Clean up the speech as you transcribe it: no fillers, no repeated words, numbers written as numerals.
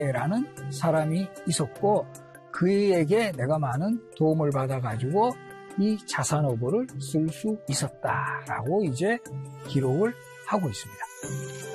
라는 사람이 있었고 그에게 내가 많은 도움을 받아가지고 이 자산어보를 쓸 수 있었다라고 이제 기록을 하고 있습니다.